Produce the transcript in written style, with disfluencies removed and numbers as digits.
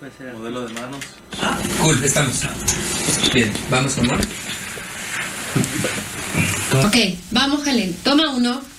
Puede ser. Modelo de manos. Cool, estamos. Bien, vamos, amor. Ok, vamos, Helen. Toma 1.